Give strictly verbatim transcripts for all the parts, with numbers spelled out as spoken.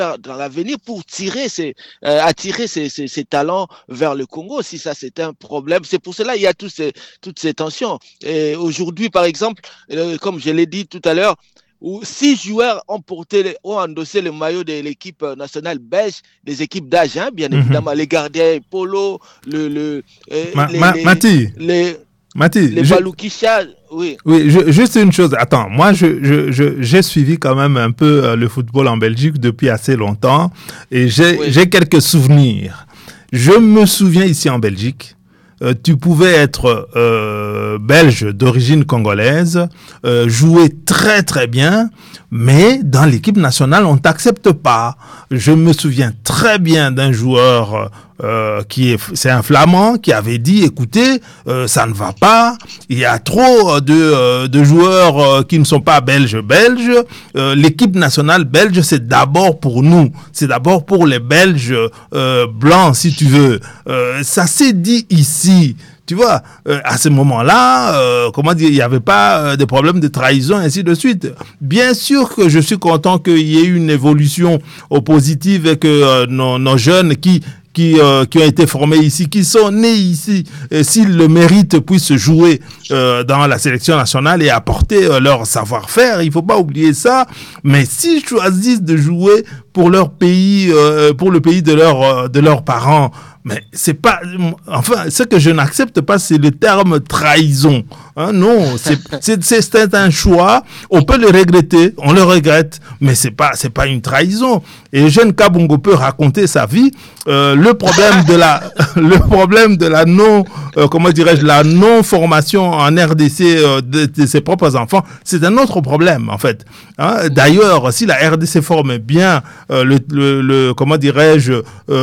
dans l'avenir pour tirer ces, euh, attirer ces, ces, ces talents vers le Congo. Si ça, c'est un problème. C'est pour cela qu'il y a tous ces, toutes ces tensions. Et aujourd'hui, par exemple, euh, comme je l'ai dit tout à l'heure, où six joueurs ont porté, ont endossé le maillot de l'équipe nationale belge, des équipes d'âge, hein, bien Mhm. évidemment, les gardiens Polo, le, le, euh, Ma, les, ma, les, Mati, les, Mati, les je, Baloukisha, oui. oui, je- juste une chose. Attends, moi, je, je, je- j'ai suivi quand même un peu euh, le football en Belgique depuis assez longtemps et j'ai, Oui. j'ai quelques souvenirs. Je me souviens ici en Belgique, euh, tu pouvais être euh, belge d'origine congolaise, euh, jouer très très bien, mais dans l'équipe nationale, on t'accepte pas. Je me souviens très bien d'un joueur euh, qui est, c'est un Flamand qui avait dit, écoutez, euh, ça ne va pas, il y a trop de, euh, de joueurs euh, qui ne sont pas belges belges. Euh, l'équipe nationale belge, c'est d'abord pour nous, c'est d'abord pour les Belges euh, blancs, si tu veux. Euh, ça s'est dit ici. Tu vois, euh, à ce moment-là, euh, comment dire, il n'y avait pas euh, de problème de trahison, ainsi de suite. Bien sûr que je suis content qu'il y ait une évolution au positive et que euh, nos, nos jeunes qui qui, euh, qui ont été formés ici, qui sont nés ici, et s'ils le méritent, puissent jouer euh, dans la sélection nationale et apporter euh, leur savoir-faire. Il ne faut pas oublier ça. Mais s'ils choisissent de jouer pour leur pays, euh, pour le pays de, leur, euh, de leurs parents, mais c'est pas, enfin, ce que je n'accepte pas, c'est le terme trahison. Hein, non, c'est, c'est, c'est un choix. On peut le regretter, on le regrette, mais c'est pas, c'est pas une trahison. Et jeune Kabongo peut raconter sa vie. Euh, le problème de la, le problème de la non, euh, comment dirais-je, la non formation en R D C euh, de, de ses propres enfants, c'est un autre problème en fait. Hein, d'ailleurs, si la R D C forme bien euh, le, le, le, comment dirais-je,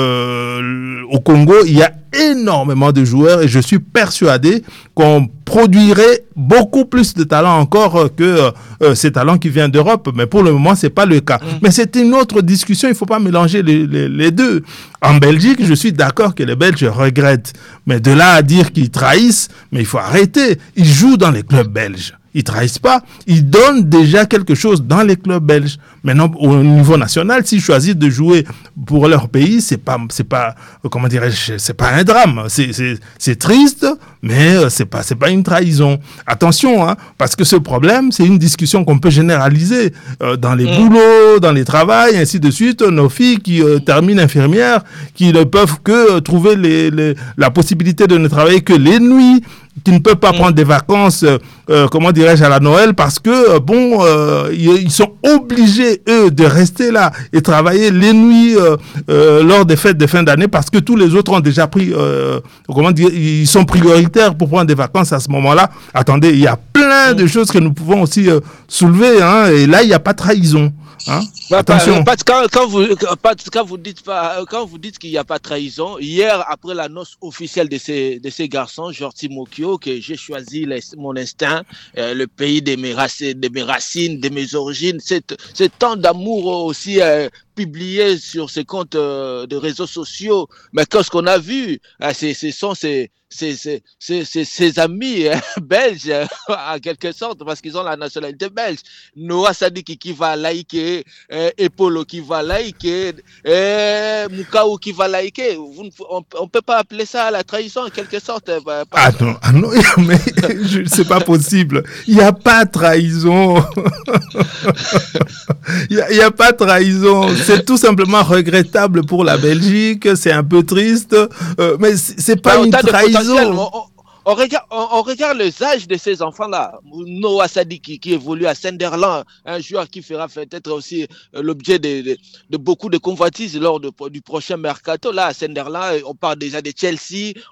euh, au Congo, il y a énormément de joueurs et je suis persuadé qu'on produirait beaucoup plus de talents encore que euh, ces talents qui viennent d'Europe. Mais pour le moment, c'est pas le cas. Mm. Mais c'est une autre discussion. Il faut pas mélanger les, les, les deux. En Belgique, je suis d'accord que les Belges regrettent. Mais de là à dire qu'ils trahissent, mais il faut arrêter. Ils jouent dans les clubs belges. Ils trahissent pas. Ils donnent déjà quelque chose dans les clubs belges. Maintenant, au niveau national, s'ils choisissent de jouer pour leur pays, c'est pas, c'est pas, comment dirais-je, c'est pas un drame. C'est, c'est, c'est triste, mais c'est pas, c'est pas une trahison. Attention, hein, parce que ce problème, c'est une discussion qu'on peut généraliser euh, dans les mmh. boulots, dans les travails, ainsi de suite. Nos filles qui euh, terminent infirmières, qui ne peuvent que trouver les, les, la possibilité de ne travailler que les nuits, qui ne peuvent pas mmh. prendre des vacances, euh, comment dirais-je, à la Noël, parce que, euh, bon, euh, ils sont obligés, eux, de rester là et travailler les nuits euh, euh, lors des fêtes de fin d'année, parce que tous les autres ont déjà pris, euh, comment dire, ils sont prioritaires pour prendre des vacances à ce moment-là. Attendez, il y a plein mmh. de choses que nous pouvons aussi euh, soulever, hein, et là, il n'y a pas de trahison. Hein? Bah, Attention. Pas, pas, quand, quand, vous, pas, quand vous dites pas, quand vous dites qu'il n'y a pas de trahison, hier après la noce officielle de ces de ces garçons, Jorti Mokio, que j'ai choisi les, mon instinct, euh, le pays de mes racines, de mes racines, de mes origines, c'est c'est tant d'amour aussi euh, publié sur ces comptes euh, de réseaux sociaux. Mais qu'est-ce qu'on a vu, euh, c'est ce sont ces Ses, ses, ses, ses, ses amis hein, belges, en quelque sorte, parce qu'ils ont la nationalité belge. Noah Sadiki qui va liker, euh, Epolo qui va liker, euh, Mukau qui va liker. Vous, on ne peut pas appeler ça la trahison, en quelque sorte. Euh, ah non, ah non, mais c'est pas possible. Il n'y a pas de trahison. Il n'y a, a pas de trahison. C'est tout simplement regrettable pour la Belgique. C'est un peu triste. Euh, mais c'est pas bah, une trahison. On, on, on, regarde, on, on regarde les âges de ces enfants-là. Noah Sadiki qui évolue à Sunderland, un joueur qui fera peut-être aussi l'objet de, de, de beaucoup de convoitises lors de, du prochain mercato. Là, à Sunderland, on parle déjà de Chelsea.